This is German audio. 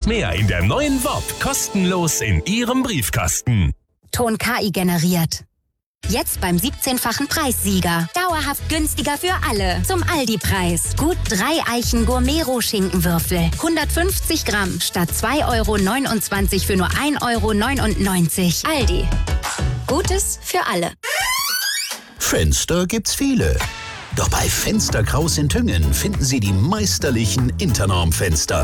mehr in der neuen WOP kostenlos in Ihrem Briefkasten. Ton KI generiert. Jetzt beim 17-fachen Preissieger. Dauerhaft günstiger für alle. Zum Aldi-Preis. Gut 3 Eichen Gourmet-Schinkenwürfel. 150 Gramm statt 2,29 € für nur 1,99 €. Aldi. Gutes für alle. Fenster gibt's viele. Doch bei Fenster Kraus in Tüngen finden Sie die meisterlichen Internorm-Fenster.